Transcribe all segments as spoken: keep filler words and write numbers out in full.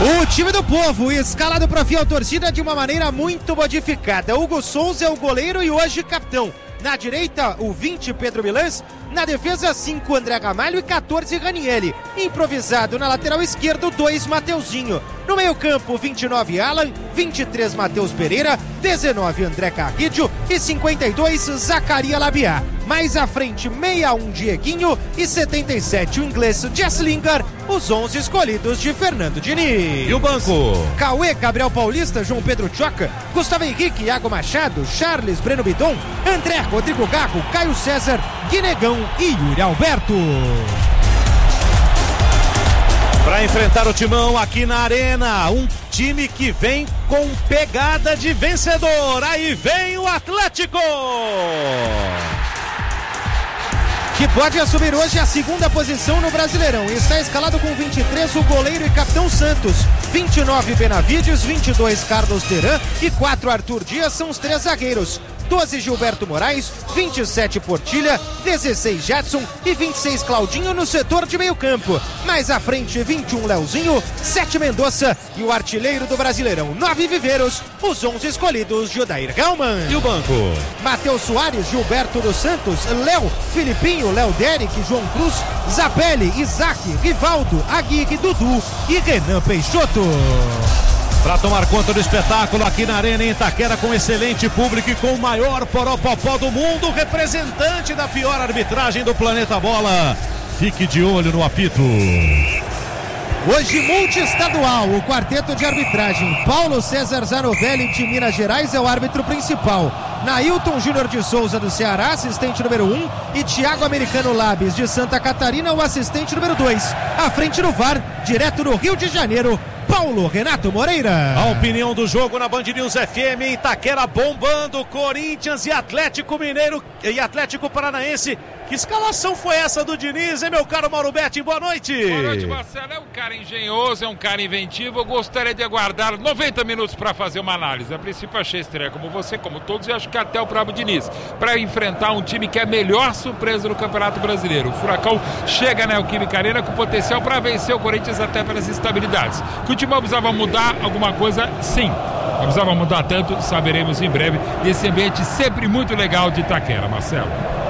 O time do Povo, escalado para a fiel torcida de uma maneira muito modificada. Hugo Souza é o goleiro e hoje capitão. Na direita, o vinte, Pedro Milans. Na defesa, cinco, André Gamalho e catorze, Ranieri. Improvisado na lateral esquerda, dois, Mateuzinho. No meio campo, vinte e nove, Alan. vinte e três, Matheus Pereira. dezenove, André Carridio. E cinquenta e dois, Zacaria Labiá. Mais à frente, sessenta e um, Dieguinho. E setenta e sete, o inglês Jess Lingard. Os onze escolhidos de Fernando Diniz. E o banco? Cauê, Gabriel Paulista, João Pedro Choca, Gustavo Henrique, Iago Machado, Charles, Breno Bidon, André, Rodrigo Garro, Caio César, Guinegão e Yuri Alberto. Para enfrentar o Timão aqui na Arena, um time que vem com pegada de vencedor. Aí vem o Atlético, que pode assumir hoje a segunda posição no Brasileirão. Está escalado com vinte e três o goleiro e capitão Santos, vinte e nove Benavides, vinte e dois Carlos Teran e quatro Arthur Dias são os três zagueiros. doze Gilberto Moraes, vinte e sete Portilha, dezesseis Jetson e vinte e seis Claudinho no setor de meio campo. Mais à frente, vinte e um Leozinho, sete Mendonça e o artilheiro do Brasileirão, nove Viveiros, os onze escolhidos, Jodair Gelman. E o banco? Matheus Soares, Gilberto dos Santos, Léo, Filipinho, Léo Derek, João Cruz, Zabelli, Isaac, Rivaldo, Aguirre, Dudu e Renan Peixoto. Para tomar conta do espetáculo aqui na Arena em Itaquera, com excelente público e com o maior poropopó do mundo, representante da pior arbitragem do planeta Bola. Fique de olho no apito. Hoje multiestadual, o quarteto de arbitragem. Paulo César Zanovelli de Minas Gerais é o árbitro principal. Nailton Júnior de Souza do Ceará, assistente número um, e Thiago Americano Labes de Santa Catarina, o assistente número dois. À frente no V A R, direto no Rio de Janeiro, Paulo Renato Moreira. A opinião do jogo na Band News F M em Itaquera, bombando Corinthians e Atlético Mineiro e Atlético Paranaense. Que escalação foi essa do Diniz, hein, meu caro Mauro Betting? Boa noite. Boa noite, Marcelo. É um cara engenhoso, é um cara inventivo. Eu gostaria de aguardar noventa minutos para fazer uma análise. A princípio achei estreia como você, como todos, e acho que até o próprio Diniz, para enfrentar um time que é a melhor surpresa do Campeonato Brasileiro. O Furacão chega na Neoquímica Arena com potencial para vencer o Corinthians até pelas instabilidades. Que o time precisava mudar alguma coisa, sim. Precisava mudar tanto, saberemos em breve, nesse ambiente sempre muito legal de Itaquera, Marcelo.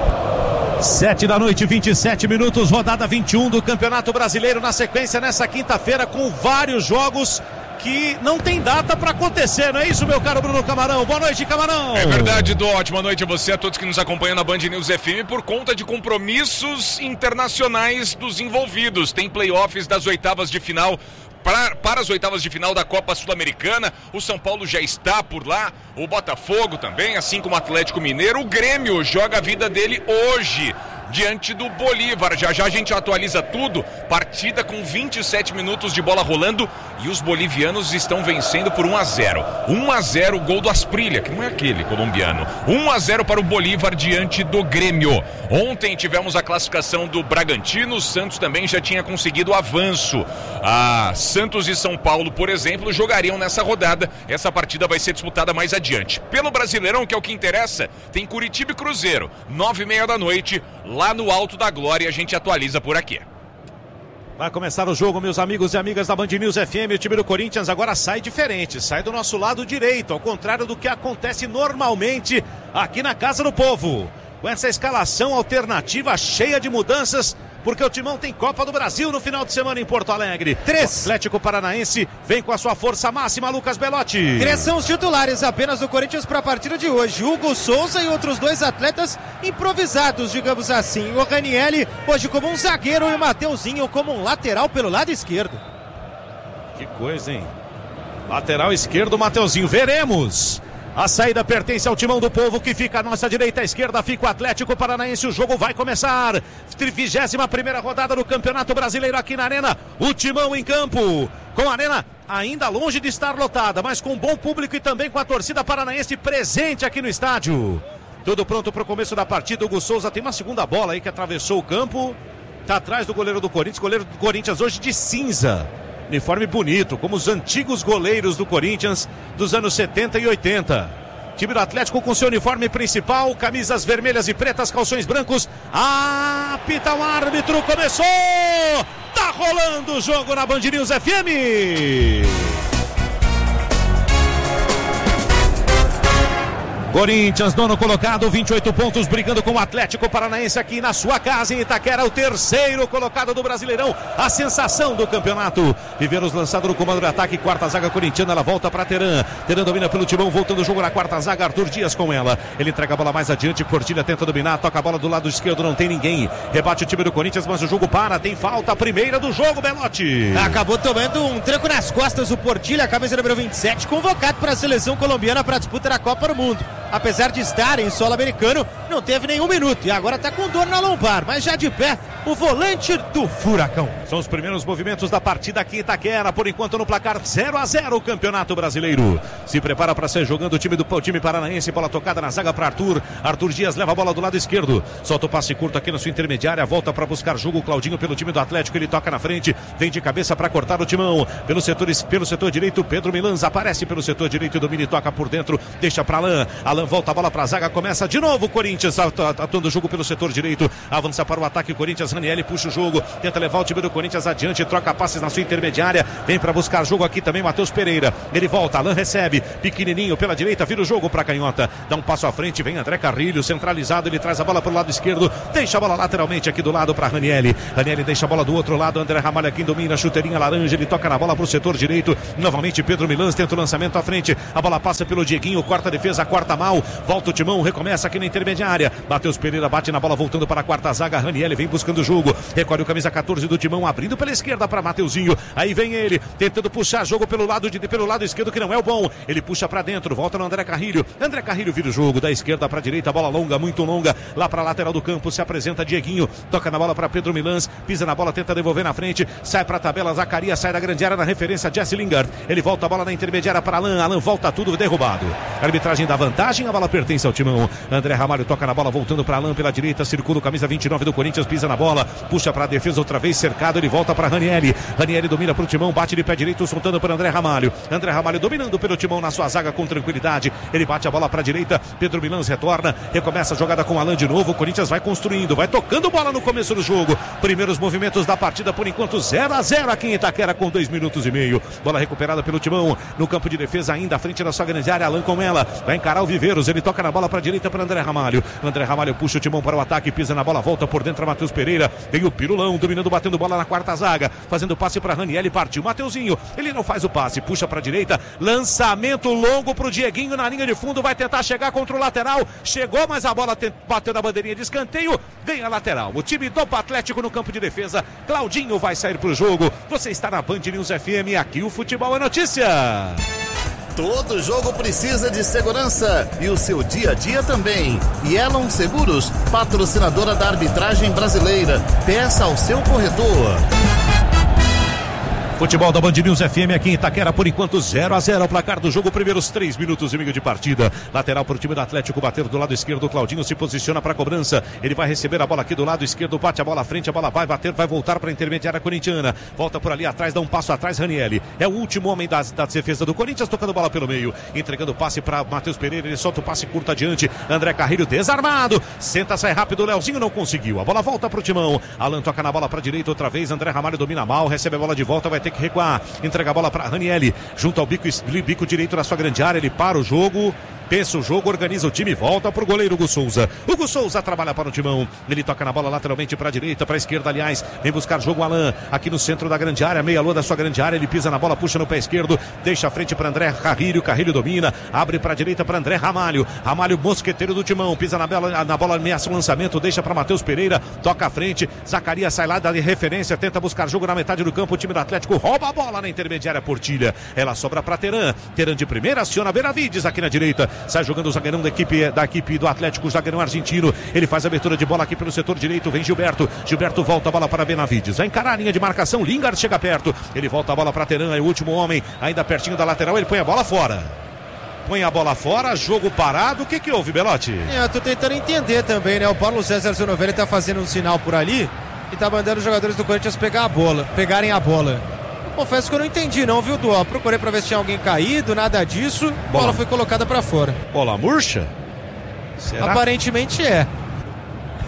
Sete da noite, vinte e sete minutos, rodada vinte e um do Campeonato Brasileiro, na sequência nessa quinta-feira, com vários jogos que não tem data para acontecer, não é isso, meu caro Bruno Camarão? Boa noite, Camarão. É verdade, Dô. Ótima noite a você, a todos que nos acompanham na Band News F M por conta de compromissos internacionais dos envolvidos. Tem playoffs das oitavas de final. Para, para as oitavas de final da Copa Sul-Americana, o São Paulo já está por lá, o Botafogo também, assim como o Atlético Mineiro. O Grêmio joga a vida dele hoje, diante do Bolívar. Já já a gente atualiza tudo. Partida com vinte e sete minutos de bola rolando e os bolivianos estão vencendo por um a zero. um a zero, o gol do Asprilla, que não é aquele colombiano. um a zero para o Bolívar diante do Grêmio. Ontem tivemos a classificação do Bragantino, o Santos também já tinha conseguido o avanço. A Santos e São Paulo, por exemplo, jogariam nessa rodada. Essa partida vai ser disputada mais adiante. Pelo Brasileirão, que é o que interessa, tem Curitiba e Cruzeiro, nove e meia da noite, lá no Alto da Glória. A gente atualiza por aqui. Vai começar o jogo, meus amigos e amigas da Band News F M. O time do Corinthians agora sai diferente, sai do nosso lado direito, ao contrário do que acontece normalmente aqui na Casa do Povo. Com essa escalação alternativa cheia de mudanças, porque o Timão tem Copa do Brasil no final de semana em Porto Alegre. Três. O Atlético Paranaense vem com a sua força máxima, Lucas Belotti. Três são os titulares apenas do Corinthians para a partida de hoje. Hugo Souza e outros dois atletas improvisados, digamos assim. O Ranieri hoje como um zagueiro e o Mateuzinho como um lateral pelo lado esquerdo. Que coisa, hein? Lateral esquerdo, Mateuzinho. Veremos. A saída pertence ao Timão do Povo, que fica à nossa direita, à esquerda fica o Atlético Paranaense. O jogo vai começar. vigésima primeira rodada do Campeonato Brasileiro aqui na Arena. O Timão em campo, com a Arena ainda longe de estar lotada, mas com bom público e também com a torcida paranaense presente aqui no estádio. Tudo pronto para o começo da partida. O Hugo Souza tem uma segunda bola aí que atravessou o campo. Está atrás do goleiro do Corinthians. Goleiro do Corinthians hoje de cinza. Uniforme bonito, como os antigos goleiros do Corinthians dos anos setenta e oitenta. Time do Atlético com seu uniforme principal, camisas vermelhas e pretas, calções brancos. Apita o árbitro, começou! Tá rolando o jogo na Band News F M. Corinthians, nono colocado, vinte e oito pontos, brigando com o Atlético Paranaense aqui na sua casa em Itaquera, o terceiro colocado do Brasileirão, a sensação do campeonato. Viveiros lançado no comando de ataque, quarta zaga corintiana, ela volta para Teran. Teran domina pelo timão, voltando o jogo na quarta zaga, Arthur Dias com ela. Ele entrega a bola mais adiante, Portilha tenta dominar, toca a bola do lado esquerdo, não tem ninguém. Rebate o time do Corinthians, mas o jogo para, tem falta, a primeira do jogo, Belotti. Acabou tomando um tranco nas costas o Portilha, camisa número vinte e sete, convocado para a seleção colombiana para a disputa da Copa do Mundo. Apesar de estar em solo americano, não teve nenhum minuto e agora está com dor na lombar, mas já de pé, o volante do Furacão. São os primeiros movimentos da partida aqui em Itaquera, por enquanto no placar zero a zero o Campeonato Brasileiro. Se prepara para ser jogando o time do o time paranaense, bola tocada na zaga para Arthur. Arthur Dias leva a bola do lado esquerdo, solta o passe curto aqui na sua intermediária, volta para buscar jogo o Claudinho pelo time do Atlético, ele toca na frente, vem de cabeça para cortar o timão, pelo setor, pelo setor direito, Pedro Milans aparece pelo setor direito, domina e toca por dentro, deixa para Alain, Alain volta a bola para a zaga, começa de novo o Corinthians, atuando o jogo pelo setor direito, avança para o ataque, Corinthians, Ranieri puxa o jogo, tenta levar o time do Corinthians adiante, troca passes na sua intermediária, vem para buscar jogo aqui também Matheus Pereira, ele volta, Alain recebe, pequenininho pela direita, vira o jogo para canhota, dá um passo à frente, vem André Carrilho, centralizado, ele traz a bola para o lado esquerdo, deixa a bola lateralmente aqui do lado para Ranieri, Ranieri deixa a bola do outro lado, André Ramalho aqui domina, chuteirinha laranja, ele toca na bola para o setor direito, novamente Pedro Milans tenta o lançamento à frente, a bola passa pelo Dieguinho, quarta defesa, quarta mal, volta o timão, recomeça aqui na intermediária, Matheus Pereira bate na bola, voltando para a quarta zaga, Ranieri vem buscando o jogo, recolhe o camisa catorze do timão, abrindo pela esquerda para Mateuzinho, aí vem ele, tentando puxar jogo pelo lado, de, pelo lado esquerdo, que não é o bom, ele puxa para dentro, volta no André Carrilho, André Carrilho vira o jogo, da esquerda para a direita, bola longa, muito longa, lá para a lateral do campo, se apresenta Dieguinho, toca na bola para Pedro Milans, pisa na bola, tenta devolver na frente, sai para a tabela, Zacarias sai da grande área na referência, Jesse Lingard, ele volta a bola na intermediária para Alain, Alain volta tudo derrubado, a arbitragem dá vantagem, a bola pertence ao timão, André Ramalho toca na bola, voltando para Alain pela direita, circula o camisa vinte e nove do Corinthians, pisa na bola, puxa para a defesa outra vez, cercado, ele volta para Ranieri, Ranieri domina para o timão, bate de pé direito, soltando para André Ramalho, André Ramalho dominando pelo timão na sua zaga com tranquilidade, ele bate a bola para a direita, Pedro Milans retorna, recomeça a jogada com Alain de novo, o Corinthians vai construindo, vai tocando bola no começo do jogo, primeiros movimentos da partida por enquanto zero a zero aqui em Itaquera com dois minutos e meio, bola recuperada pelo timão, no campo de defesa ainda à frente da sua grande área, Alain com ela, vai encarar o Viveiros, ele toca na bola para a direita para André Ramalho, André Ramalho puxa o timão para o ataque, pisa na bola, volta por dentro a Matheus Pereira, vem o Pirulão dominando, batendo bola na quarta zaga, fazendo passe para Ranieri, partiu Mateuzinho, ele não faz o passe, puxa para a direita, lançamento longo para o Dieguinho na linha de fundo, vai tentar chegar contra o lateral, chegou, mas a bola te... bateu na bandeirinha de escanteio, vem a lateral, o time do Atlético no campo de defesa, Claudinho vai sair para o jogo, você está na Band News F M, aqui o futebol é notícia. Todo jogo precisa de segurança e o seu dia a dia também. Yellow Seguros, patrocinadora da arbitragem brasileira. Peça ao seu corretor. Futebol da Band News F M aqui em Itaquera, por enquanto zero a zero, o placar do jogo, primeiros três minutos e meio de partida. Lateral para o time do Atlético, bater do lado esquerdo, o Claudinho se posiciona para a cobrança, ele vai receber a bola aqui do lado esquerdo, bate a bola à frente, a bola vai bater, vai voltar para a intermediária corintiana, volta por ali atrás, dá um passo atrás, Ranieri, é o último homem da, da defesa do Corinthians, tocando bola pelo meio, entregando passe para Matheus Pereira, ele solta o passe curto adiante, André Carrilho desarmado, senta, sai rápido, o Leozinho não conseguiu, a bola volta para o timão, Alain toca na bola para a direita outra vez, André Ramalho domina mal, recebe a bola de volta, vai ter que recuar, entrega a bola para Ranieri, junto ao bico, bico direito na sua grande área, ele para o jogo, pensa o jogo, organiza o time, volta para o goleiro Hugo Souza. Hugo Souza trabalha para o timão, ele toca na bola lateralmente para a direita, para a esquerda, aliás, vem buscar jogo Alain, aqui no centro da grande área, meia lua da sua grande área, ele pisa na bola, puxa no pé esquerdo, deixa a frente para André Carrilho, Carrilho domina, abre para a direita para André Ramalho, Ramalho mosqueteiro do timão, pisa na bola, na bola ameaça o lançamento, deixa para Matheus Pereira, toca à frente, Zacarias sai lá, dá de referência, tenta buscar jogo na metade do campo, o time do Atlético rouba a bola na intermediária Portilha, ela sobra para Teran, Teran de primeira, aciona Benavides aqui na direita, sai jogando o zagueirão da equipe, da equipe do Atlético, o zagueirão argentino, ele faz a abertura de bola aqui pelo setor direito, vem Gilberto, Gilberto volta a bola para Benavides, vai encarar a linha de marcação, Lingard chega perto, ele volta a bola para Teran, é o último homem, ainda pertinho da lateral, ele põe a bola fora. Põe a bola fora, jogo parado, o que que houve, Belotti? É, eu tô tentando entender também, né, o Paulo César Zonovelli tá fazendo um sinal por ali e tá mandando os jogadores do Corinthians pegar a bola, pegarem a bola. Confesso que eu não entendi não, viu, Duó? Procurei pra ver se tinha alguém caído, nada disso. A bola foi colocada pra fora. Bola murcha? Será? Aparentemente é.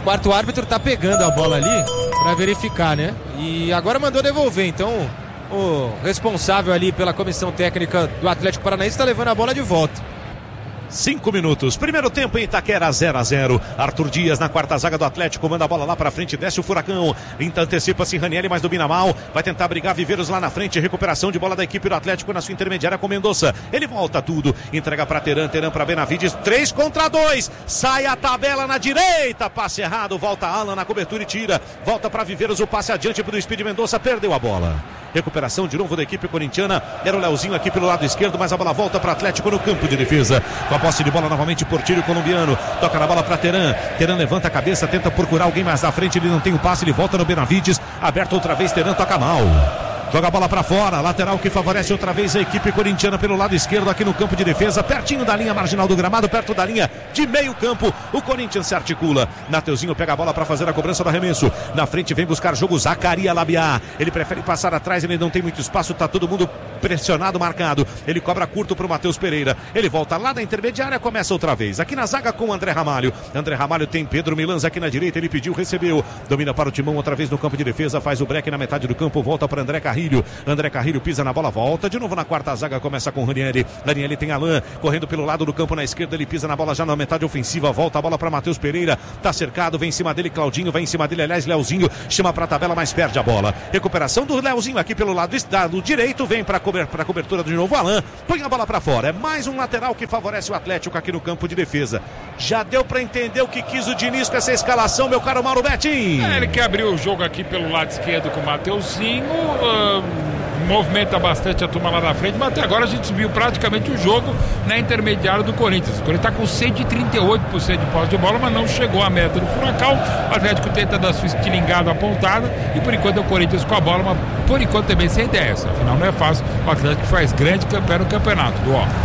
quarto árbitro tá pegando a bola ali para verificar, né? E agora mandou devolver, então o responsável ali pela comissão técnica do Atlético Paranaense está levando a bola de volta. Cinco minutos, primeiro tempo em Itaquera, zero a zero. Arthur Dias na quarta zaga do Atlético, manda a bola lá pra frente, desce o Furacão. Então antecipa-se Ranieri, mas domina mal. Vai tentar brigar Viveiros lá na frente. Recuperação de bola da equipe do Atlético na sua intermediária com Mendonça. Ele volta tudo, entrega pra Teran, Teran pra Benavides. Três contra dois. Sai a tabela na direita. Passe errado, volta Alan na cobertura e tira. Volta pra Viveiros, o passe adiante pro Speed Mendonça. Perdeu a bola. Recuperação de novo da equipe corintiana. Era o Leozinho aqui pelo lado esquerdo, mas a bola volta para Atlético no campo de defesa. Com a posse de bola novamente Portilho colombiano. Toca na bola para Teran. Teran levanta a cabeça, tenta procurar alguém mais na frente. Ele não tem o passe, ele volta no Benavides. Aberto outra vez, Teran toca mal. Joga a bola para fora, lateral que favorece outra vez a equipe corintiana pelo lado esquerdo aqui no campo de defesa, pertinho da linha marginal do gramado, perto da linha de meio campo. O Corinthians se articula. Nateuzinho pega a bola para fazer a cobrança do arremesso. Na frente vem buscar jogo Zacaria Labiá. Ele prefere passar atrás, ele não tem muito espaço, tá todo mundo pressionado, marcado. Ele cobra curto pro Matheus Pereira. Ele volta lá da intermediária, começa outra vez. Aqui na zaga com o André Ramalho. André Ramalho tem Pedro Milans aqui na direita, ele pediu, recebeu. Domina para o Timão outra vez no campo de defesa, faz o break na metade do campo, volta para André Carrilho. André Carrilho pisa na bola, volta de novo na quarta zaga, começa com Ranieri. Ranieri tem Alain, correndo pelo lado do campo na esquerda, ele pisa na bola já na metade ofensiva, volta a bola para Matheus Pereira, tá cercado, vem em cima dele Claudinho, vai em cima dele, aliás, Leozinho, chama pra tabela, mas perde a bola. Recuperação do Leozinho aqui pelo lado do direito, vem pra, cober, pra cobertura de novo Alain, põe a bola pra fora. É mais um lateral que favorece o Atlético aqui no campo de defesa. Já deu pra entender o que quis o Diniz com essa escalação, meu caro Mauro Betti? É, ele que abriu o jogo aqui pelo lado esquerdo com o Mateuzinho, uh... movimenta bastante a turma lá na frente, mas até agora a gente viu praticamente o jogo na intermediária do Corinthians. O Corinthians está com cento e trinta e oito por cento de posse de bola, mas não chegou à meta do Furacão. O Atlético tenta dar sua estilingada apontada e por enquanto é o Corinthians com a bola, mas por enquanto também sem ideias. Afinal não é fácil, o Atlético faz grande campeão no campeonato do ó.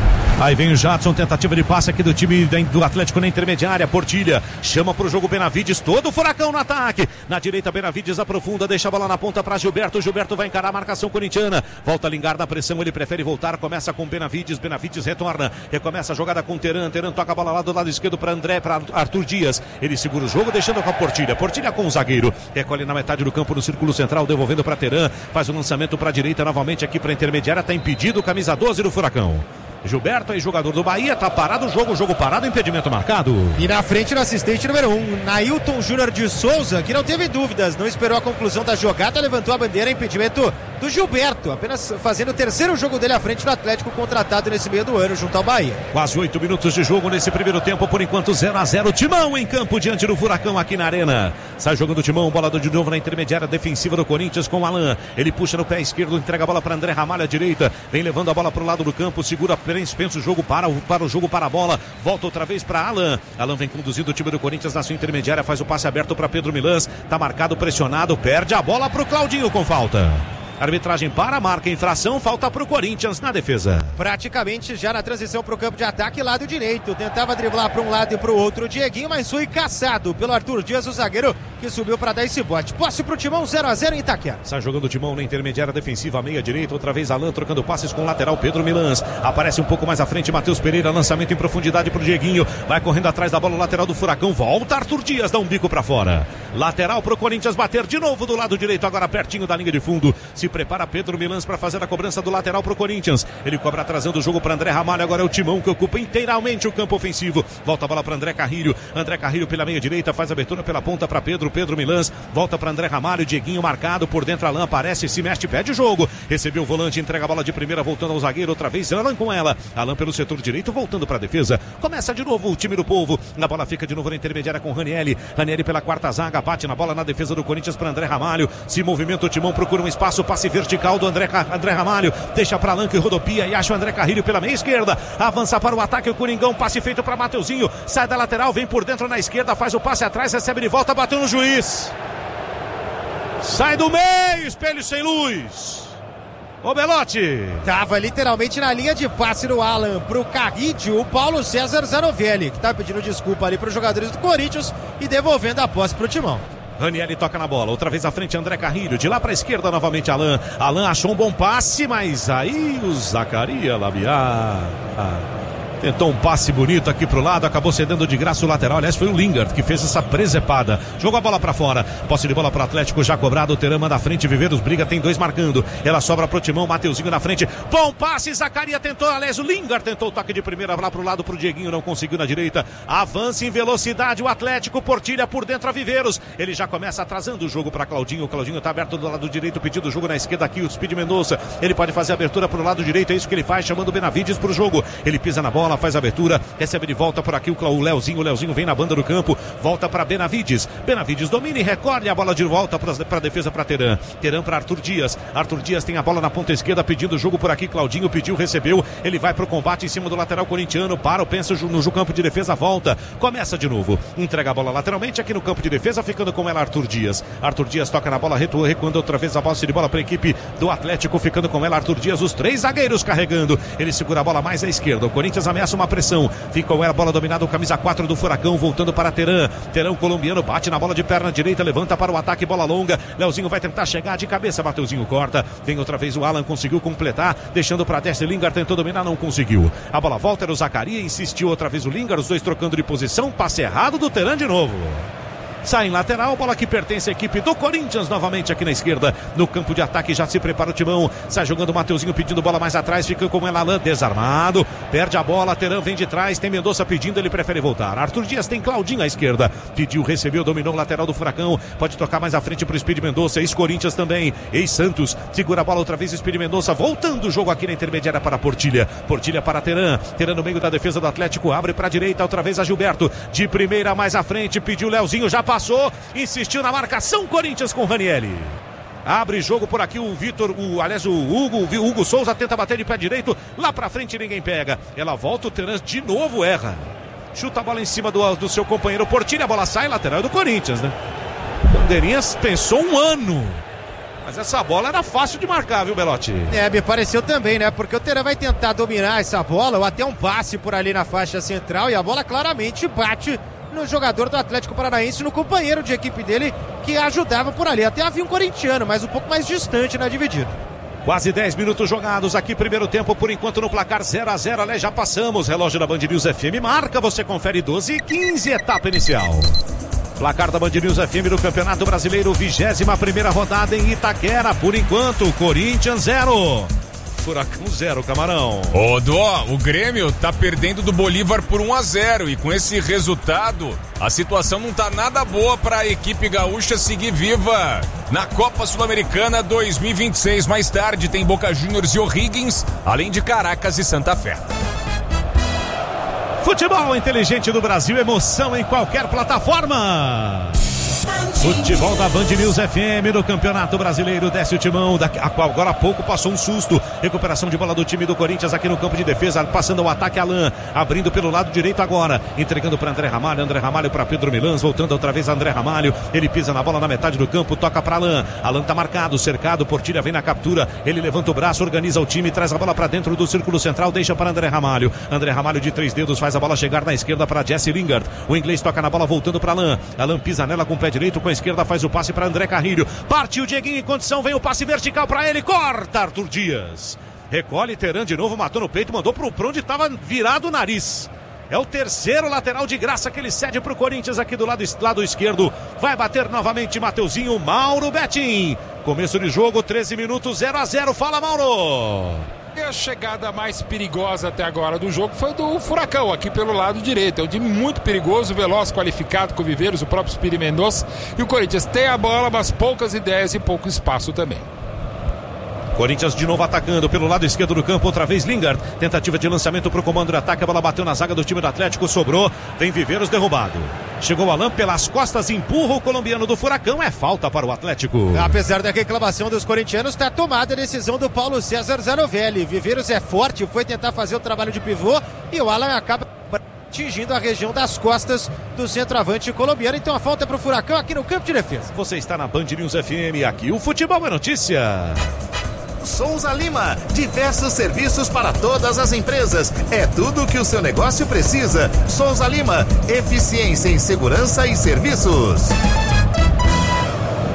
Aí vem o Jadson, tentativa de passe aqui do time do Atlético na intermediária, Portilha, chama pro jogo Benavides, todo o Furacão no ataque, na direita Benavides aprofunda, deixa a bola na ponta para Gilberto, Gilberto vai encarar a marcação corintiana, volta a Lingard na pressão, ele prefere voltar, começa com Benavides, Benavides retorna, recomeça a jogada com Teran, Teran toca a bola lá do lado esquerdo para André, para Arthur Dias, ele segura o jogo, deixando com a Portilha, Portilha com o zagueiro, recolhe na metade do campo no círculo central, devolvendo para Teran, faz o lançamento para a direita novamente aqui para a intermediária, tá impedido, camisa doze do Furacão. Gilberto aí, jogador do Bahia, tá parado o jogo, jogo parado, impedimento marcado. E na frente no assistente número um, Nailton Júnior de Souza, que não teve dúvidas, não esperou a conclusão da jogada, levantou a bandeira, impedimento do Gilberto, apenas fazendo o terceiro jogo dele à frente do Atlético, contratado nesse meio do ano junto ao Bahia. Quase oito minutos de jogo nesse primeiro tempo, por enquanto zero a zero, Timão em campo diante do Furacão aqui na arena. Sai jogando o Timão, bola de novo na intermediária defensiva do Corinthians com o Alain, ele puxa no pé esquerdo, entrega a bola para André Ramalho à direita, vem levando a bola pro lado do campo, segura, pensa o jogo para, para o jogo para a bola, volta outra vez para Alain, Alain vem conduzindo o time do Corinthians na sua intermediária, faz o passe aberto para Pedro Milans, tá marcado, pressionado, perde a bola pro Claudinho com falta. Arbitragem para, marca infração, falta para o Corinthians na defesa. Praticamente já na transição para o campo de ataque, lado direito. Tentava driblar para um lado e para o outro o Dieguinho, mas foi caçado pelo Arthur Dias, o zagueiro que subiu para dar esse bote. Posse para o Timão, zero a zero em Itaquera. Sai jogando o Timão na intermediária defensiva, meia direita, outra vez Alain trocando passes com o lateral Pedro Milans. Aparece um pouco mais à frente Matheus Pereira, lançamento em profundidade para o Dieguinho. Vai correndo atrás da bola, o lateral do Furacão. Volta Arthur Dias, dá um bico para fora. Lateral para o Corinthians bater de novo do lado direito, agora pertinho da linha de fundo. Se prepara Pedro Milans para fazer a cobrança do lateral para o Corinthians. Ele cobra trazendo o jogo para André Ramalho. Agora é o Timão que ocupa inteiramente o campo ofensivo. Volta a bola para André Carrilho. André Carrilho pela meia direita, faz a abertura pela ponta para Pedro. Pedro Milans volta para André Ramalho. Dieguinho marcado por dentro. Alain aparece, se mexe, pede o jogo. Recebeu o volante, entrega a bola de primeira, voltando ao zagueiro. Outra vez Alain com ela. Alain pelo setor direito, voltando para a defesa. Começa de novo o time do povo. A bola fica de novo na intermediária com Ranieri. Ranieri pela quarta zaga, bate na bola na defesa do Corinthians para André Ramalho. Se movimenta o Timão, procura um espaço, passe vertical do André, André Ramalho. Deixa para Alain que rodopia e acha o André Carrilho pela meia esquerda. Avança para o ataque o Coringão, passe feito para Mateuzinho. Sai da lateral, vem por dentro na esquerda, faz o passe atrás, recebe de volta, bateu no juiz. Sai do meio, espelho sem luz. Ô Belotti. Tava literalmente na linha de passe do Alan pro Carrilho, o Paulo César Zanovelli, que tá pedindo desculpa ali pros jogadores do Corinthians e devolvendo a posse pro Timão. Ranieri toca na bola, outra vez à frente André Carrilho, de lá para a esquerda novamente Alain. Alain achou um bom passe, mas aí o Zacaria Labiá. Ah. Tentou um passe bonito aqui pro lado, acabou cedendo de graça o lateral. Aliás, foi o Lingard que fez essa presepada. Jogou a bola pra fora. Posse de bola pro Atlético já cobrado. O Teran manda à frente. Viveiros briga, tem dois marcando. Ela sobra pro Timão. Mateuzinho na frente. Bom passe. Zacaria tentou. Aliás, o Lingard tentou o toque de primeira lá pro lado pro Dieguinho. Não conseguiu na direita. Avança em velocidade o Atlético. Portilha por dentro a Viveiros. Ele já começa atrasando o jogo pra Claudinho. O Claudinho tá aberto do lado direito. Pedindo o jogo na esquerda aqui. O Speed Mendonça. Ele pode fazer a abertura pro lado direito. É isso que ele faz. Chamando o Benavides pro jogo. Ele pisa na bola, faz a abertura. Recebe de volta por aqui o Leozinho. O Leozinho vem na banda do campo. Volta para Benavides. Benavides domina e recolhe a bola de volta para a defesa para Teran. Teran para Arthur Dias. Arthur Dias tem a bola na ponta esquerda pedindo o jogo por aqui. Claudinho pediu, recebeu. Ele vai para o combate em cima do lateral corintiano. Para o pensa no campo de defesa. Volta. Começa de novo. Entrega a bola lateralmente aqui no campo de defesa. Ficando com ela Arthur Dias. Arthur Dias toca na bola. Recuando outra vez a posse de bola para a equipe do Atlético. Ficando com ela Arthur Dias. Os três zagueiros carregando. Ele segura a bola mais à esquerda. O Corinthians ameaça uma pressão. Fica com ela a bola dominada. O camisa quatro do Furacão. Voltando para Teran. Teran colombiano. Bate na bola de perna direita. Levanta para o ataque. Bola longa. Leozinho vai tentar chegar de cabeça. Mateuzinho corta. Vem outra vez o Alan. Conseguiu completar. Deixando para Desce. Lingard tentou dominar. Não conseguiu. A bola volta. Era o Zacaria. Insistiu outra vez o Lingard. Os dois trocando de posição. Passe errado do Teran de novo. Sai em lateral, bola que pertence à equipe do Corinthians, novamente aqui na esquerda, no campo de ataque, já se prepara o Timão, sai jogando o Mateuzinho pedindo bola mais atrás, fica com o Alain desarmado, perde a bola, Teran vem de trás, tem Mendonça pedindo, ele prefere voltar, Arthur Dias tem Claudinho à esquerda, pediu, recebeu, dominou o lateral do Furacão, pode tocar mais à frente para o Speed Mendonça, ex-Corinthians também, ex-Santos, segura a bola outra vez, Speed Mendonça, voltando o jogo aqui na intermediária para Portilha, Portilha para Teran, Teran no meio da defesa do Atlético, abre para a direita, outra vez a Gilberto, de primeira mais à frente, pediu Leozinho, já passou, insistiu na marcação, Corinthians com Ranieri. Abre jogo por aqui o Vitor, o, aliás o Hugo, o Hugo Souza tenta bater de pé direito, lá pra frente ninguém pega. Ela volta, o Teran de novo erra. Chuta a bola em cima do, do seu companheiro Portilha, a bola sai, lateral do Corinthians, né? Bandeirinhas pensou um ano. Mas essa bola era fácil de marcar, viu, Belotti? É, me pareceu também, né? Porque o Teran vai tentar dominar essa bola, ou até um passe por ali na faixa central, e a bola claramente bate no jogador do Atlético Paranaense, no companheiro de equipe dele que ajudava por ali. Até havia um corintiano, mas um pouco mais distante na dividida. Quase dez minutos jogados aqui, primeiro tempo, por enquanto no placar zero a zero, aliás, já passamos, relógio da Band News F M marca, você confere doze e quinze, etapa inicial. Placar da Band News F M do Campeonato Brasileiro, vigésima primeira rodada em Itaquera, por enquanto, Corinthians zero. Furacão zero, Camarão. Ô, Dó, o Grêmio tá perdendo do Bolívar por um a zero e com esse resultado, a situação não tá nada boa para a equipe gaúcha seguir viva na Copa Sul-Americana dois mil e vinte e seis. Mais tarde tem Boca Juniors e O'Higgins, além de Caracas e Santa Fé. Futebol inteligente do Brasil, emoção em qualquer plataforma. Futebol da Band News F M no Campeonato Brasileiro, desce o Timão, daqui, agora há pouco passou um susto, recuperação de bola do time do Corinthians aqui no campo de defesa, passando o ataque Alain, abrindo pelo lado direito agora, entregando para André Ramalho, André Ramalho para Pedro Milans, voltando outra vez André Ramalho, ele pisa na bola na metade do campo, toca para Alain, Alain tá marcado, cercado, Portilha vem na captura, ele levanta o braço, organiza o time, traz a bola para dentro do círculo central, deixa para André Ramalho, André Ramalho de três dedos, faz a bola chegar na esquerda para Jesse Lingard, o inglês toca na bola voltando para Alain, Alain pisa nela com o pé direito, com a esquerda faz o passe para André Carrilho, partiu o Dieguinho em condição, vem o passe vertical para ele, corta Arthur Dias, recolhe Teran de novo, matou no peito, mandou pro pra onde estava virado o nariz. É o terceiro lateral de graça que ele cede pro Corinthians aqui do lado, lado esquerdo, vai bater novamente Mateuzinho, Mauro Betting, começo de jogo, treze minutos, zero a zero, fala Mauro. E a chegada mais perigosa até agora do jogo foi do Furacão, aqui pelo lado direito. É um time muito perigoso, veloz, qualificado com o Viveiros, o próprio Speed Mendonça. E o Corinthians tem a bola, mas poucas ideias e pouco espaço também. Corinthians de novo atacando pelo lado esquerdo do campo, outra vez Lingard, tentativa de lançamento para o comando de ataque, a bola bateu na zaga do time do Atlético, sobrou, vem Viveiros derrubado. Chegou o Alain pelas costas, empurra o colombiano do Furacão, é falta para o Atlético. Apesar da reclamação dos corintianos, está tomada a decisão do Paulo César Zanovelli. Viveiros é forte, foi tentar fazer o trabalho de pivô e o Alan acaba atingindo a região das costas do centroavante colombiano. Então a falta é para o Furacão aqui no campo de defesa. Você está na Band News F M, aqui o futebol é notícia. Souza Lima, diversos serviços para todas as empresas. É tudo o que o seu negócio precisa. Souza Lima, eficiência em segurança e serviços.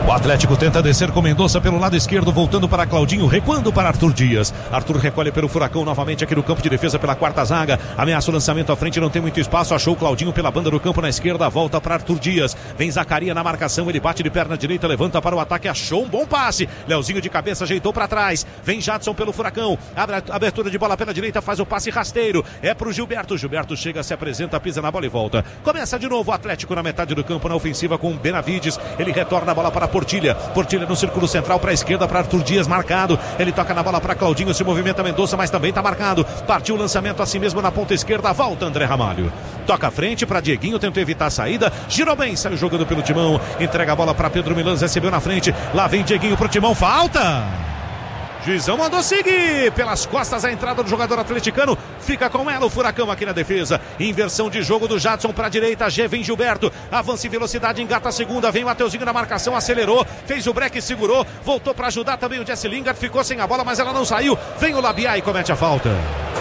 O Atlético tenta descer com Mendonça pelo lado esquerdo, voltando para Claudinho, recuando para Arthur Dias. Arthur recolhe pelo Furacão novamente aqui no campo de defesa pela quarta zaga. Ameaça o lançamento à frente, não tem muito espaço. Achou o Claudinho pela banda do campo na esquerda, volta para Arthur Dias. Vem Zacaria na marcação, ele bate de perna direita, levanta para o ataque, achou um bom passe. Leozinho de cabeça ajeitou para trás. Vem Jadson pelo Furacão, abre a abertura de bola pela direita, faz o passe rasteiro. É pro Gilberto. Gilberto chega, se apresenta, pisa na bola e volta. Começa de novo o Atlético na metade do campo, na ofensiva com o Benavides. Ele retorna a bola para Portilha. Portilha no círculo central para a esquerda, para Arthur Dias marcado. Ele toca na bola para Claudinho, se movimenta Mendonça, mas também está marcado. Partiu o lançamento assim mesmo na ponta esquerda, volta André Ramalho. Toca à frente para Dieguinho, tentou evitar a saída. Girou bem, saiu jogando pelo Timão. Entrega a bola para Pedro Milans, recebeu na frente. Lá vem Dieguinho pro Timão, falta! Juizão mandou seguir pelas costas a entrada do jogador atleticano. Fica com ela o Furacão aqui na defesa. Inversão de jogo do Jadson para a direita. G vem Gilberto. Avança em velocidade, engata a segunda. Vem o Mateuzinho na marcação, acelerou. Fez o break, segurou. Voltou para ajudar também o Jesse Lingard. Ficou sem a bola, mas ela não saiu. Vem o Labiá e comete a falta.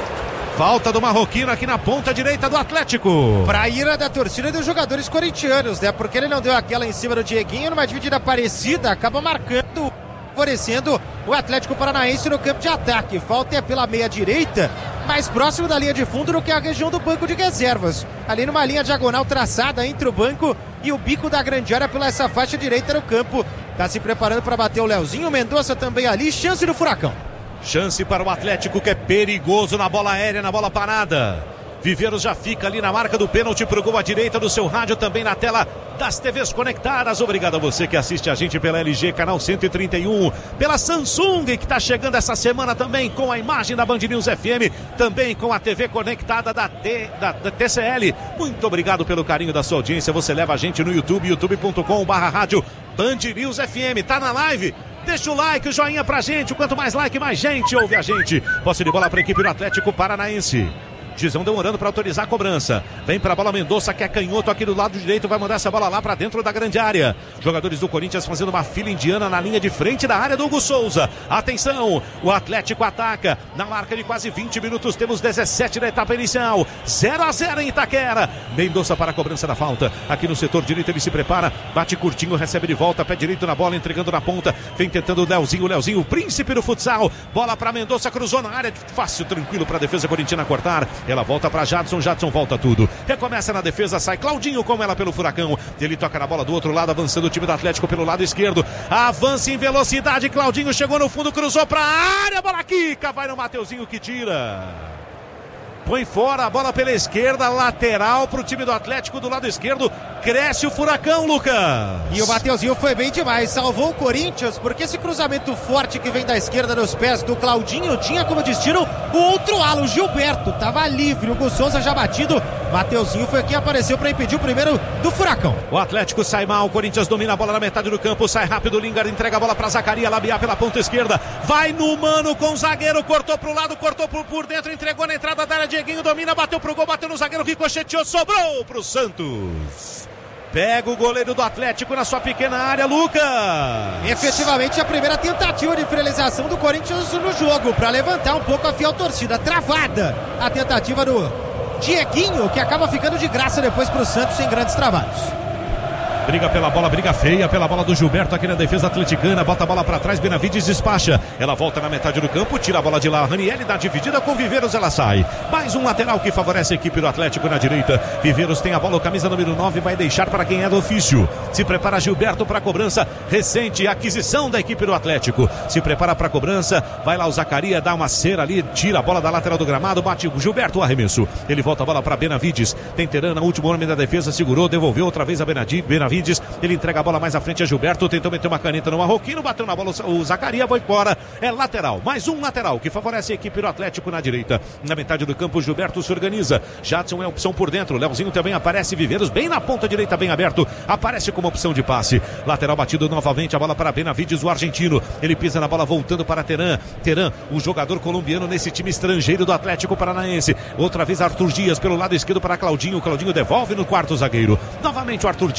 Falta do marroquino aqui na ponta direita do Atlético. Pra ira da torcida e dos jogadores corintianos, né? Porque ele não deu aquela em cima do Dieguinho, numa dividida parecida, acaba marcando, favorecendo o Atlético Paranaense no campo de ataque. Falta é pela meia direita, mais próximo da linha de fundo do que a região do banco de reservas. Ali numa linha diagonal traçada entre o banco e o bico da grande área pela essa faixa direita no campo. Tá se preparando para bater o Leozinho. Mendonça também ali, chance do Furacão. Chance para o Atlético, que é perigoso na bola aérea, na bola parada. Viveiros já fica ali na marca do pênalti pro gol à direita do seu rádio, também na tela das T Vs conectadas. Obrigado a você que assiste a gente pela L G, canal cento e trinta e um, pela Samsung, que está chegando essa semana também com a imagem da Band News F M, também com a T V conectada da, T, da, da T C L. Muito obrigado pelo carinho da sua audiência. Você leva a gente no YouTube, youtube ponto com barra rádio Band News F M. Tá na live? Deixa o like, o joinha pra gente. Quanto mais like, mais gente ouve a gente. Posse de bola para a equipe do Atlético Paranaense. Gizão demorando para autorizar a cobrança. Vem para a bola Mendonça, que é canhoto aqui do lado direito. Vai mandar essa bola lá para dentro da grande área. Jogadores do Corinthians fazendo uma fila indiana na linha de frente da área do Hugo Souza. Atenção, o Atlético ataca. Na marca de quase vinte minutos, temos dezessete da etapa inicial. zero a zero em Itaquera. Mendonça para a cobrança da falta. Aqui no setor direito ele se prepara. Bate curtinho, recebe de volta. Pé direito na bola, entregando na ponta. Vem tentando o Leozinho. O Leozinho, o príncipe do futsal. Bola para Mendonça, cruzou na área. Fácil, tranquilo para a defesa corintiana cortar. Ela volta para Jadson, Jadson volta tudo. Recomeça na defesa, sai Claudinho com ela pelo Furacão. Ele toca na bola do outro lado, avançando o time do Atlético pelo lado esquerdo. Avança em velocidade, Claudinho chegou no fundo, cruzou para a área, bola quica, vai no Mateuzinho que tira. Põe fora a bola pela esquerda, lateral para o time do Atlético do lado esquerdo. Cresce o Furacão, Lucas. E o Mateuzinho foi bem demais, salvou o Corinthians, porque esse cruzamento forte que vem da esquerda nos pés do Claudinho tinha como destino o outro ala, o Gilberto. Tava livre, o Hugo Souza já batido. Mateuzinho foi quem apareceu para impedir o primeiro do Furacão. O Atlético sai mal, o Corinthians domina a bola na metade do campo, sai rápido, o Lingard entrega a bola para Zacaria, Labiá pela ponta esquerda. Vai no mano com o zagueiro, cortou pro lado, cortou por, por dentro, entregou na entrada da área, Dieguinho domina, bateu pro gol, bateu no zagueiro, ricocheteou, sobrou pro Santos. Pega o goleiro do Atlético na sua pequena área, Lucas. Efetivamente a primeira tentativa de finalização do Corinthians no jogo, para levantar um pouco a fiel torcida. Travada a tentativa do Dieguinho, que acaba ficando de graça depois pro Santos sem grandes trabalhos. Briga pela bola, briga feia pela bola do Gilberto aqui na defesa atleticana, bota a bola para trás, Benavides despacha, ela volta na metade do campo, tira a bola de lá, Ranieri dá dividida com Viveiros, ela sai, mais um lateral que favorece a equipe do Atlético na direita. Viveiros tem a bola, o camisa número nove vai deixar para quem é do ofício, se prepara Gilberto para a cobrança, recente aquisição da equipe do Atlético, se prepara para a cobrança, vai lá o Zacaria, dá uma cera ali, tira a bola da lateral do gramado, bate o Gilberto, o arremesso, ele volta a bola para Benavides, tem Terana, último homem da defesa, segurou, devolveu outra vez a Benavides, ele entrega a bola mais à frente a Gilberto, tentou meter uma caneta no marroquino, bateu na bola o Zacaria, foi embora, é lateral, mais um lateral que favorece a equipe do Atlético na direita, na metade do campo Gilberto se organiza, Jadson é opção por dentro, Leozinho também aparece, Viveiros bem na ponta direita, bem aberto, aparece como opção de passe, lateral batido novamente, a bola para Benavides, o argentino, ele pisa na bola voltando para Teran, Teran, o jogador colombiano nesse time estrangeiro do Atlético Paranaense, outra vez Arthur Dias pelo lado esquerdo para Claudinho, Claudinho devolve no quarto zagueiro, novamente o Arthur Dias, jogando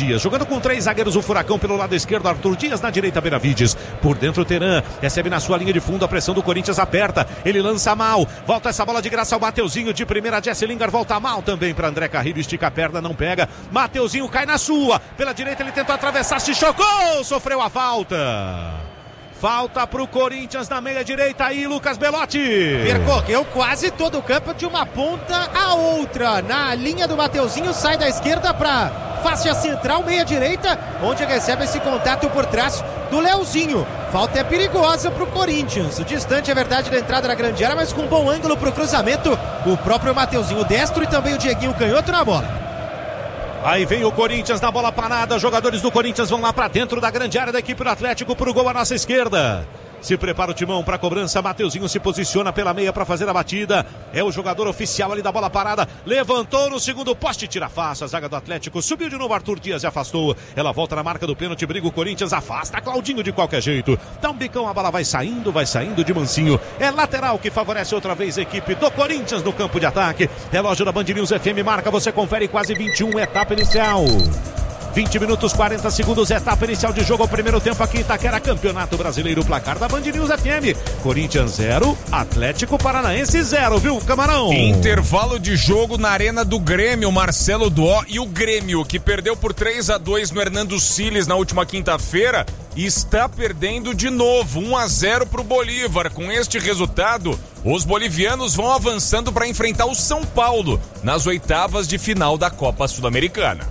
com três zagueiros, o Furacão pelo lado esquerdo, Arthur Dias na direita, Benavides. Por dentro, Teran recebe na sua linha de fundo, a pressão do Corinthians aperta, ele lança mal, volta essa bola de graça ao Mateuzinho, de primeira, Jesse Lingard volta mal também para André Carrilho, estica a perna, não pega, Mateuzinho cai na sua, pela direita ele tentou atravessar, se chocou, sofreu a falta. Falta pro Corinthians na meia direita aí, Lucas Belotti. Percorreu quase todo o campo de uma ponta a outra. Na linha do Mateuzinho, sai da esquerda para faixa central, meia direita, onde recebe esse contato por trás do Leozinho. Falta é perigosa pro Corinthians. Distante, é verdade, da entrada da grande área, mas com bom ângulo pro cruzamento. O próprio Mateuzinho destro e também o Dieguinho canhoto na bola. Aí vem o Corinthians na bola parada, jogadores do Corinthians vão lá para dentro da grande área da equipe do Atlético pro gol à nossa esquerda. Se prepara o timão para a cobrança, Mateuzinho se posiciona pela meia para fazer a batida, é o jogador oficial ali da bola parada, levantou no segundo poste, tira fácil, a zaga do Atlético, subiu de novo, Arthur Dias e afastou, ela volta na marca do pênalti, briga o Corinthians, afasta Claudinho de qualquer jeito, dá um bicão, a bola vai saindo, vai saindo de mansinho, é lateral que favorece outra vez a equipe do Corinthians no campo de ataque, relógio da Band News F M marca, você confere quase vinte e um, etapa inicial. vinte minutos, quarenta segundos, etapa inicial de jogo, o primeiro tempo aqui em Itaquera, Campeonato Brasileiro, placar da Band News F M, Corinthians zero, Atlético Paranaense zero, viu, Camarão? Intervalo de jogo na Arena do Grêmio, Marcelo Duó, e o Grêmio, que perdeu por três a dois no Hernando Siles na última quinta-feira, está perdendo de novo, um a zero pro Bolívar. Com este resultado, os bolivianos vão avançando para enfrentar o São Paulo nas oitavas de final da Copa Sul-Americana.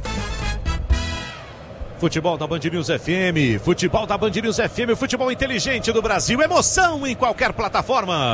Futebol da Band News F M, futebol da Band News F M, o futebol inteligente do Brasil, emoção em qualquer plataforma.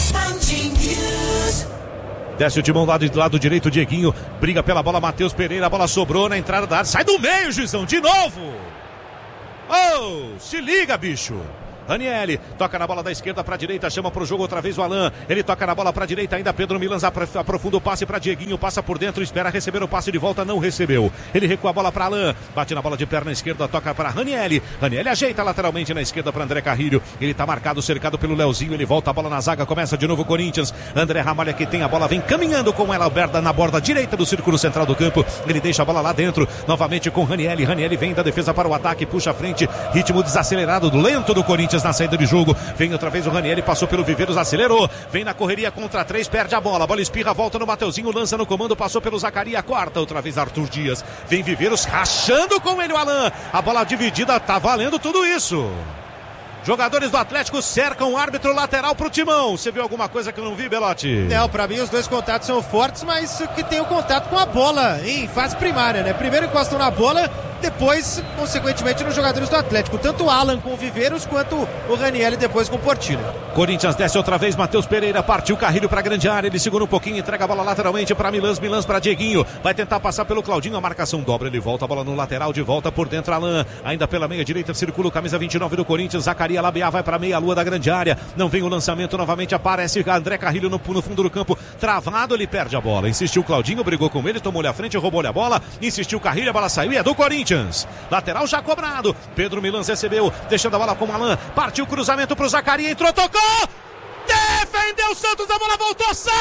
Desce o timão lá do lado direito, Dieguinho, briga pela bola, Matheus Pereira, a bola sobrou na entrada da área, sai do meio, juizão, de novo. Oh, se liga, bicho. Ranieri, toca na bola da esquerda para a direita, chama para o jogo outra vez o Alain, ele toca na bola para a direita ainda, Pedro Milans aprofunda o passe para Dieguinho, passa por dentro, espera receber o passe de volta, não recebeu, ele recua a bola para Alain, bate na bola de perna esquerda, toca para Ranieri, Ranieri ajeita lateralmente na esquerda para André Carrilho, ele está marcado, cercado pelo Leozinho, ele volta a bola na zaga, começa de novo o Corinthians, André Ramalha que tem a bola, vem caminhando com ela aberta na borda direita do círculo central do campo, ele deixa a bola lá dentro, novamente com Ranieri, Ranieri vem da defesa para o ataque, puxa a frente, ritmo desacelerado, lento do Corinthians na saída de jogo, vem outra vez o Ranieri, passou pelo Viveiros, acelerou, vem na correria contra três, perde a bola, a bola espirra, volta no Mateuzinho, lança no comando, passou pelo Zacaria, quarta, outra vez Arthur Dias, vem Viveiros, rachando com ele o Alain, a bola dividida, tá valendo tudo isso. Jogadores do Atlético cercam o árbitro lateral pro timão. Você viu alguma coisa que eu não vi, Belotti? Não, pra mim os dois contatos são fortes, mas que tem o contato com a bola em fase primária, né? Primeiro encostam na bola, depois, consequentemente, nos jogadores do Atlético. Tanto o Alan com o Viveiros, quanto o Ranieri depois com o Portillo. Corinthians desce outra vez, Matheus Pereira, partiu Carrilho pra grande área, ele segura um pouquinho, entrega a bola lateralmente pra Milans, Milans pra Dieguinho, vai tentar passar pelo Claudinho, a marcação dobra, ele volta a bola no lateral, de volta por dentro, Alan, ainda pela meia direita, circula o camisa vinte e nove do Corinthians, Zacaria Labiá vai pra meia lua da grande área, não vem o lançamento, novamente aparece André Carrilho no, no fundo do campo, travado, ele perde a bola, insistiu Claudinho, brigou com ele, tomou-lhe a frente, roubou-lhe a bola, insistiu Carrilho, a bola saiu e é do Corinthians. Lateral já cobrado, Pedro Milans recebeu, deixando a bola com o Alan, partiu o cruzamento pro Zacaria, entrou, tocou, defendeu Santos, a bola voltou, Santos!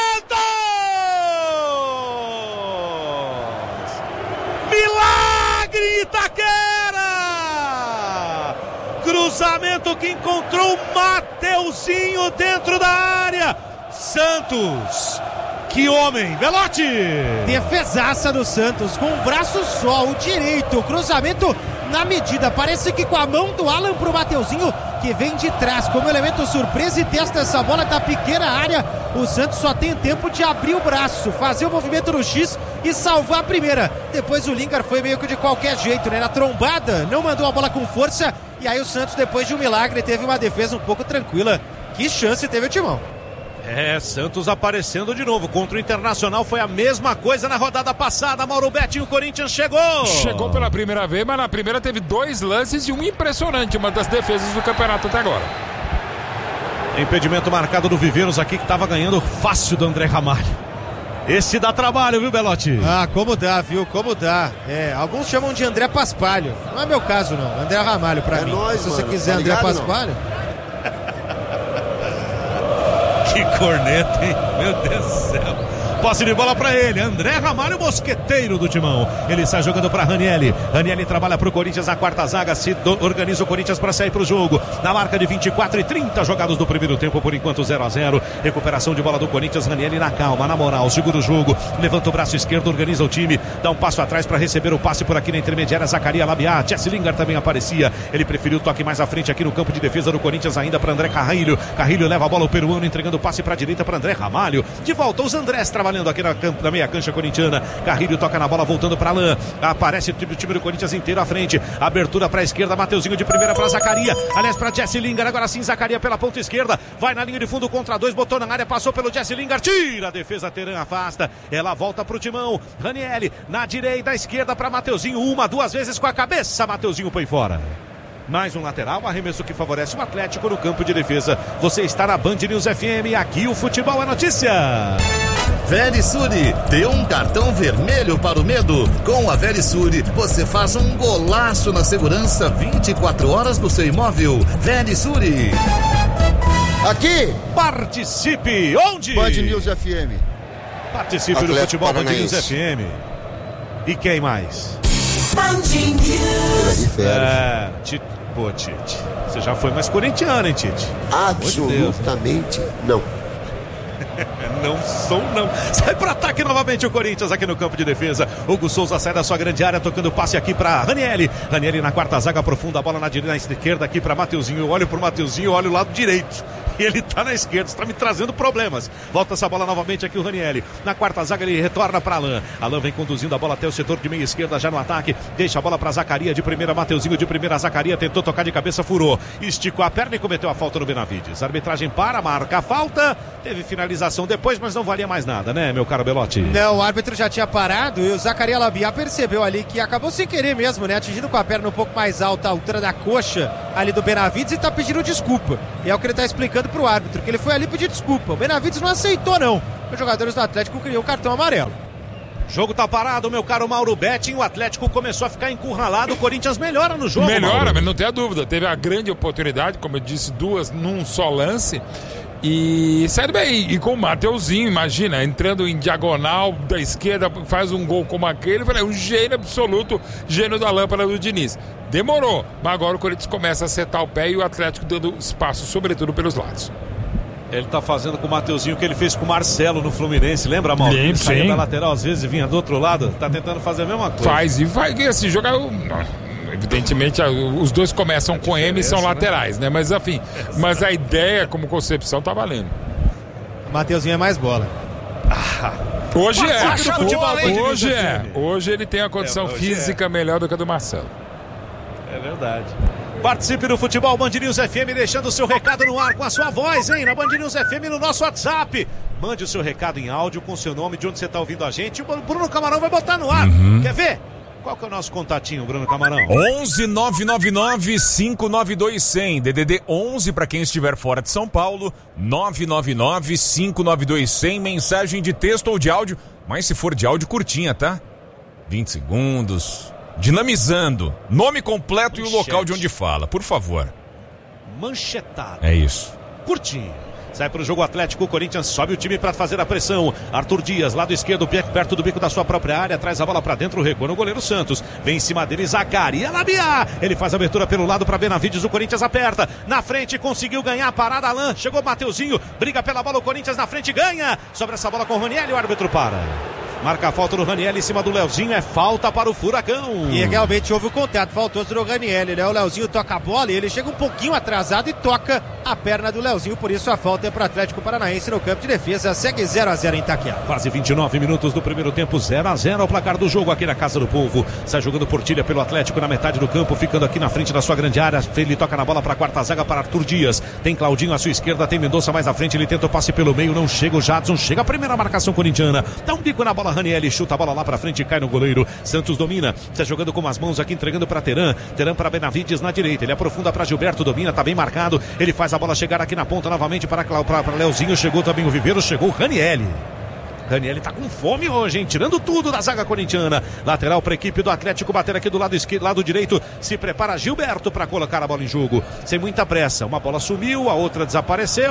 Milagre Itaquera! Cruzamento que encontrou Mateuzinho dentro da área, Santos! Que homem, Belotti! Defesaça do Santos, com um braço só, o direito, cruzamento na medida, parece que com a mão do Alan pro Mateuzinho, que vem de trás como elemento surpresa e testa essa bola da pequena área. O Santos só tem tempo de abrir o braço, fazer o movimento no X e salvar a primeira. Depois o Lingard foi meio que de qualquer jeito, né? Na trombada, não mandou a bola com força, e aí o Santos, depois de um milagre, teve uma defesa um pouco tranquila. Que chance teve o Timão. É, Santos aparecendo de novo contra o Internacional, foi a mesma coisa na rodada passada. Mauro Betinho, o Corinthians chegou. Chegou pela primeira vez, mas na primeira teve dois lances e um impressionante, uma das defesas do campeonato até agora. Impedimento marcado do Viveiros aqui, que estava ganhando fácil do André Ramalho. Esse dá trabalho, viu, Belotti? Ah, como dá, viu? Como dá. É, alguns chamam de André Paspalho. Não é meu caso, não. André Ramalho pra é mim. Nóis, Se mano, você quiser tá André ligado, Paspalho. Que corneta, hein? Meu Deus do céu. Posse de bola pra ele, André Ramalho, mosqueteiro do timão. Ele sai jogando pra Ranieri. Ranieri trabalha pro Corinthians na quarta zaga. Se do, organiza o Corinthians pra sair pro jogo. Na marca de vinte e quatro e trinta jogados do primeiro tempo, por enquanto zero a zero. Recuperação de bola do Corinthians. Ranieri na calma, na moral, segura o jogo. Levanta o braço esquerdo, organiza o time. Dá um passo atrás pra receber o passe por aqui na intermediária. Zacaria Labiá. Jesse Lingard também aparecia. Ele preferiu o toque mais à frente aqui no campo de defesa do Corinthians, ainda pra André Carrilho. Carrilho leva a bola, o peruano entregando o passe pra direita pra André Ramalho. De volta os Andrés trabalhando aqui na, na meia cancha corintiana. Carrilho toca na bola, voltando pra Alain. Aparece o time, o time do Corinthians inteiro à frente. Abertura pra esquerda, Mateuzinho de primeira pra Zacaria. Aliás, pra Jesse Lingard. Agora sim, Zacaria pela ponta esquerda. Vai na linha de fundo contra dois, botou na área, passou pelo Jesse Lingard. Tira a defesa, Teran afasta. Ela volta pro timão. Ranieri na direita, esquerda pra Mateuzinho. Uma, duas vezes com a cabeça. Mateuzinho põe fora. Mais um lateral, arremesso que favorece o Atlético no campo de defesa. Você está na Band News F M, aqui o futebol é notícia. Verisuri, dê um cartão vermelho para o medo. Com a Verisuri, você faz um golaço na segurança vinte e quatro horas do seu imóvel. Verisuri. Aqui, participe, onde? Band News F M. Participe Atlético do futebol Band Paranaense. News F M. E quem mais? Band News. É, Tite, pô, Tite, você já foi mais corintiano, hein, Tite? Absolutamente não. Não sou não. Sai para ataque novamente o Corinthians aqui no campo de defesa. Hugo Souza sai da sua grande área, tocando passe aqui para Ranieri. Ranieri na quarta zaga, aprofunda a bola na direita, na esquerda aqui para Mateuzinho. Eu olho pro Mateuzinho, olho o lado direito. E ele tá na esquerda, está me trazendo problemas. Volta essa bola novamente aqui o Ranieri. Na quarta zaga ele retorna para Alain. Alain vem conduzindo a bola até o setor de meia esquerda, já no ataque. Deixa a bola para Zacaria de primeira, Mateuzinho de primeira. Zacaria tentou tocar de cabeça, furou. Esticou a perna e cometeu a falta no Benavides. Arbitragem para, marca a falta. Teve finalização depois, mas não valia mais nada, né, meu caro Belotti? Não, o árbitro já tinha parado e o Zacaria Labiá percebeu ali que acabou sem querer mesmo, né? Atingindo com a perna um pouco mais alta, a altura da coxa ali do Benavides, e tá pedindo desculpa. E é o que ele tá explicando pro árbitro, que ele foi ali pedir desculpa. O Benavides não aceitou, não. Os jogadores do Atlético queriam o cartão amarelo. Jogo tá parado, meu caro Mauro Betting. O Atlético começou a ficar encurralado. O Corinthians melhora no jogo. Melhora, Mauro. mas não tem a dúvida. Teve a grande oportunidade, como eu disse, duas num só lance. E sério bem, e com o Mateuzinho, imagina, entrando em diagonal da esquerda, faz um gol como aquele, falei, um gênio absoluto, gênio da lâmpada do Diniz. Demorou, mas agora o Corinthians começa a acertar o pé e o Atlético dando espaço, sobretudo pelos lados. Ele tá fazendo com o Mateuzinho o que ele fez com o Marcelo no Fluminense, lembra, Mauro? Lembro, ele saía sim. da lateral, às vezes vinha do outro lado, tá tentando fazer a mesma coisa. Faz e vai, e assim, jogar... Evidentemente, os dois começam com M e são laterais, né? Mas, enfim, mas a ideia como concepção tá valendo. O Mateuzinho é mais bola. Ah, hoje é. Acha futebol, hein, Hoje é. Felipe? Hoje ele tem a condição É, hoje física é. melhor do que a do Marcelo. É verdade. Participe do Futebol Band News F M, deixando o seu recado no ar com a sua voz, hein? Na Band News F M, no nosso WhatsApp. Mande o seu recado em áudio com seu nome, de onde você está ouvindo a gente. O Bruno Camarão vai botar no ar. Uhum. Quer ver? Qual que é o nosso contatinho, Bruno Camarão? onze nove nove nove cinco nove dois zero zero, D D D onze para quem estiver fora de São Paulo, nove nove nove cinco nove dois zero zero, mensagem de texto ou de áudio, mas se for de áudio curtinha, tá? vinte segundos, dinamizando, nome completo Manchete. E o local de onde fala, por favor. Manchetado. É isso. Curtinho. Sai para o jogo Atlético, o Corinthians sobe o time para fazer a pressão. Arthur Dias, lado esquerdo, perto do bico da sua própria área, traz a bola para dentro, recua no goleiro Santos. Vem em cima dele, Zacaria Labiá. Ele faz a abertura pelo lado para Benavides, o Corinthians aperta. Na frente, conseguiu ganhar a parada, Alain. Chegou Mateuzinho, briga pela bola, o Corinthians na frente, ganha. Sobre essa bola com o Ranieri, o árbitro para. Marca a falta do Ranieri em cima do Leozinho, é falta para o Furacão. E realmente houve o contato, faltou o Ranieri, né? O Leozinho toca a bola e ele chega um pouquinho atrasado e toca a perna do Leozinho, por isso a falta é para o Atlético Paranaense no campo de defesa, segue zero a zero em Itaquera. Quase vinte e nove minutos do primeiro tempo, zero a zero ao placar do jogo aqui na Casa do Povo. Sai jogando Portilha pelo Atlético na metade do campo, ficando aqui na frente da sua grande área. Ele toca na bola para a quarta zaga para Arthur Dias. Tem Claudinho à sua esquerda, tem Mendonça mais à frente, ele tenta o passe pelo meio, não chega o Jadson, chega a primeira marcação corintiana. Dá um bico na bola, Ranieri chuta a bola lá para frente e cai no goleiro. Santos domina, está jogando com as mãos aqui, entregando para Teran. Teran para Benavides na direita, ele aprofunda para Gilberto, domina, tá bem marcado. Ele faz a bola chegar aqui na ponta novamente para, para, para Leozinho, chegou também o Viveiro, chegou o Ranieri. Ranieri tá com fome hoje, hein? Tirando tudo da zaga corintiana. Lateral para a equipe do Atlético bater aqui do lado esquerdo, lado direito. Se prepara Gilberto para colocar a bola em jogo. Sem muita pressa. Uma bola sumiu, a outra desapareceu.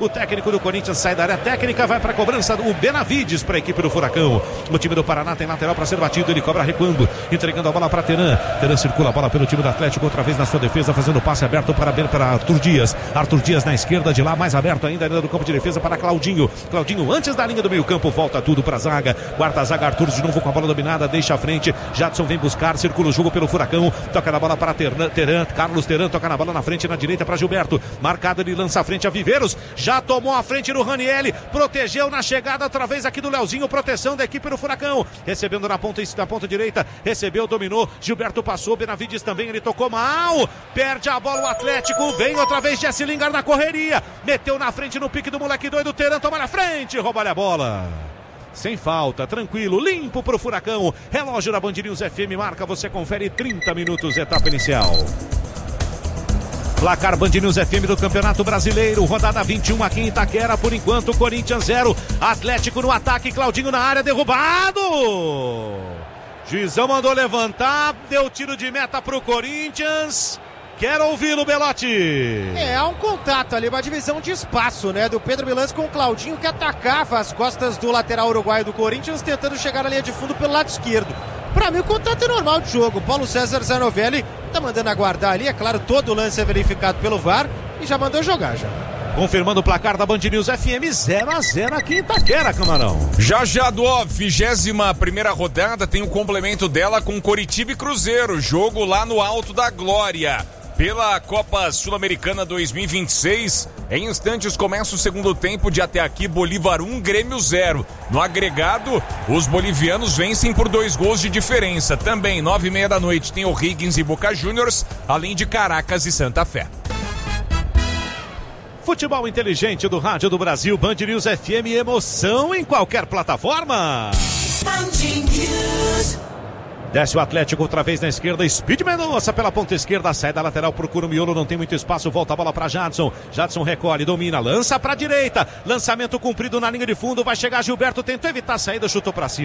O técnico do Corinthians sai da área técnica, vai para a cobrança o Benavides para a equipe do Furacão. O time do Paraná tem lateral para ser batido, ele cobra recuando, entregando a bola para Teran. Teran circula a bola pelo time do Atlético, outra vez na sua defesa, fazendo passe aberto para, para Arthur Dias. Arthur Dias na esquerda, de lá mais aberto ainda, ainda do campo de defesa para Claudinho. Claudinho antes da linha do meio campo, volta tudo para a zaga. Guarda a zaga, Arthur de novo com a bola dominada, deixa a frente. Jadson vem buscar, circula o jogo pelo Furacão, toca na bola para Teran, Carlos Teran toca na bola na frente, na direita para Gilberto. Marcado, ele lança a frente a Viveiros, já tomou a frente no Ranieri, protegeu na chegada outra vez aqui do Leozinho, proteção da equipe do Furacão, recebendo na ponta, na ponta direita, recebeu, dominou, Gilberto passou, Benavides também, ele tocou mal, perde a bola o Atlético, vem outra vez Jesse Lingard na correria, meteu na frente no pique do moleque doido, Teran toma na frente, rouba-lhe a bola. Sem falta, tranquilo, limpo pro Furacão. Relógio da Band News F M marca, você confere trinta minutos, etapa inicial. Placar Band News F M do Campeonato Brasileiro, rodada vinte e um aqui em Itaquera, por enquanto Corinthians zero, Atlético no ataque, Claudinho na área, derrubado! Juizão mandou levantar, deu tiro de meta pro Corinthians. Quero ouvi-lo, Belotti. É, um contato ali, uma divisão de espaço, né, do Pedro Milans com o Claudinho, que atacava as costas do lateral uruguaio do Corinthians, tentando chegar na linha de fundo pelo lado esquerdo. Pra mim o contato é normal de jogo. Paulo César Zanovelli tá mandando aguardar ali, é claro, todo o lance é verificado pelo V A R e já mandou jogar já. Confirmando o placar da Band News F M, zero a zero aqui em Itaquera, Camarão. Já já do vigésima primeira rodada tem o complemento dela com Coritiba e Cruzeiro, jogo lá no Alto da Glória. Pela Copa Sul-Americana dois mil e vinte e seis, em instantes começa o segundo tempo de até aqui, Bolívar um, Grêmio zero. No agregado, os bolivianos vencem por dois gols de diferença. Também, nove e meia da noite, tem O'Higgins e Boca Juniors, além de Caracas e Santa Fé. Futebol inteligente do Rádio do Brasil, Band News F M, emoção em qualquer plataforma. Band News. Desce o Atlético outra vez na esquerda, Speed Mendonça pela ponta esquerda, sai da lateral, procura o miolo, não tem muito espaço, volta a bola para Jadson, Jadson recolhe, domina, lança para direita, lançamento cumprido na linha de fundo, vai chegar Gilberto, tentou evitar a saída, chutou para cima.